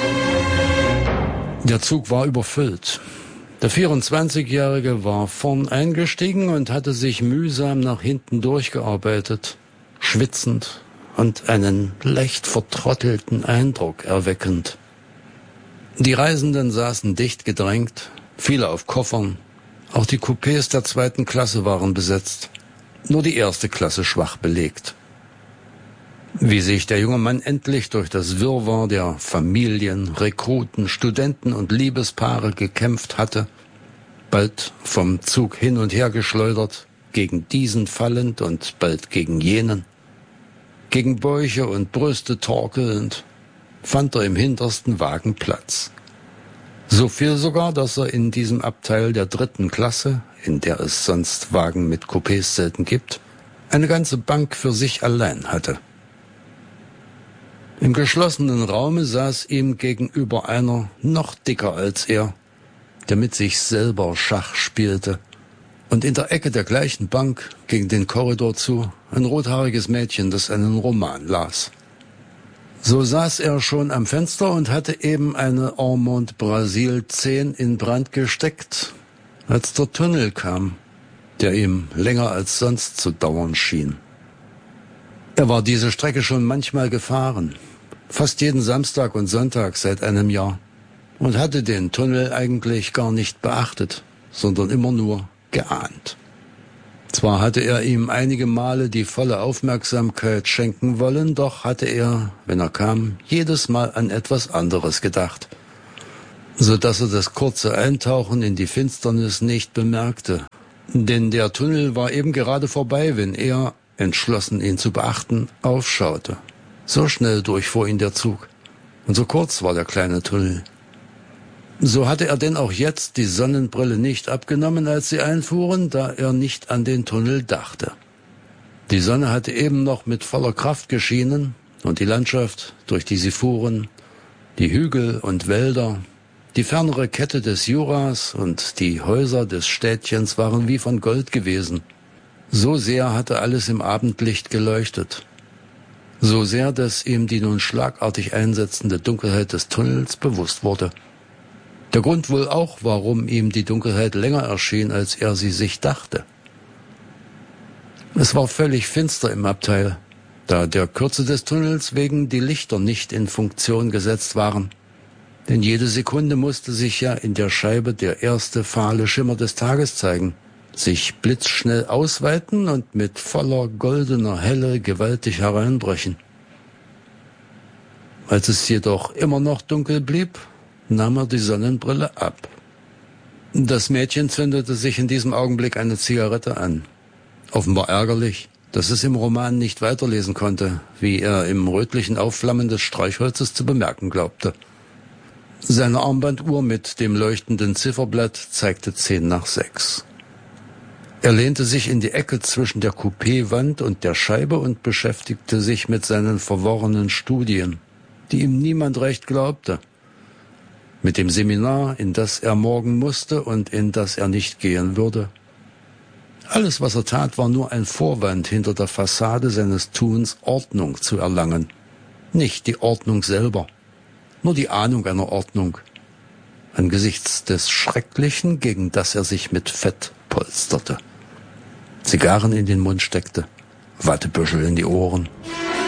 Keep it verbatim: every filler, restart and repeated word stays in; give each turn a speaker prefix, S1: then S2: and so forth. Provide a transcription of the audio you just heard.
S1: Der Zug war überfüllt. Der vierundzwanzigjährige war vorn eingestiegen und hatte sich mühsam nach hinten durchgearbeitet, schwitzend und einen leicht vertrottelten Eindruck erweckend. Die Reisenden saßen dicht gedrängt, viele auf Koffern. Auch die Coupés der zweiten Klasse waren besetzt, nur die erste Klasse schwach belegt. Wie sich der junge Mann endlich durch das Wirrwarr der Familien, Rekruten, Studenten und Liebespaare gekämpft hatte, bald vom Zug hin und her geschleudert, gegen diesen fallend und bald gegen jenen, gegen Bäuche und Brüste torkelnd, fand er im hintersten Wagen Platz. So viel sogar, dass er in diesem Abteil der dritten Klasse, in der es sonst Wagen mit Coupés selten gibt, eine ganze Bank für sich allein hatte. Im geschlossenen Raume saß ihm gegenüber einer noch dicker als er, der mit sich selber Schach spielte, und in der Ecke der gleichen Bank, gegen den Korridor zu, ein rothaariges Mädchen, das einen Roman las. So saß er schon am Fenster und hatte eben eine Ormond Brasil zehn in Brand gesteckt, als der Tunnel kam, der ihm länger als sonst zu dauern schien. Er war diese Strecke schon manchmal gefahren, fast jeden Samstag und Sonntag seit einem Jahr, und hatte den Tunnel eigentlich gar nicht beachtet, sondern immer nur geahnt. Zwar hatte er ihm einige Male die volle Aufmerksamkeit schenken wollen, doch hatte er, wenn er kam, jedes Mal an etwas anderes gedacht, so dass er das kurze Eintauchen in die Finsternis nicht bemerkte. Denn der Tunnel war eben gerade vorbei, wenn er, entschlossen ihn zu beachten, aufschaute. So schnell durchfuhr ihn der Zug, und so kurz war der kleine Tunnel. So hatte er denn auch jetzt die Sonnenbrille nicht abgenommen, als sie einfuhren, da er nicht an den Tunnel dachte. Die Sonne hatte eben noch mit voller Kraft geschienen, und die Landschaft, durch die sie fuhren, die Hügel und Wälder, die fernere Kette des Juras und die Häuser des Städtchens waren wie von Gold gewesen. So sehr hatte alles im Abendlicht geleuchtet. So sehr, dass ihm die nun schlagartig einsetzende Dunkelheit des Tunnels bewusst wurde. Der Grund wohl auch, warum ihm die Dunkelheit länger erschien, als er sie sich dachte. Es war völlig finster im Abteil, da der Kürze des Tunnels wegen die Lichter nicht in Funktion gesetzt waren. Denn jede Sekunde musste sich ja in der Scheibe der erste fahle Schimmer des Tages zeigen, sich blitzschnell ausweiten und mit voller goldener Helle gewaltig hereinbrechen. Als es jedoch immer noch dunkel blieb, nahm er die Sonnenbrille ab. Das Mädchen zündete sich in diesem Augenblick eine Zigarette an. Offenbar ärgerlich, dass es im Roman nicht weiterlesen konnte, wie er im rötlichen Aufflammen des Streichholzes zu bemerken glaubte. Seine Armbanduhr mit dem leuchtenden Zifferblatt zeigte zehn nach sechs. Er lehnte sich in die Ecke zwischen der Coupéwand und der Scheibe und beschäftigte sich mit seinen verworrenen Studien, die ihm niemand recht glaubte. Mit dem Seminar, in das er morgen musste und in das er nicht gehen würde. Alles, was er tat, war nur ein Vorwand, hinter der Fassade seines Tuns Ordnung zu erlangen. Nicht die Ordnung selber, nur die Ahnung einer Ordnung, angesichts des Schrecklichen, gegen das er sich mit Fett polsterte. Zigarren in den Mund steckte, Wattebüschel in die Ohren.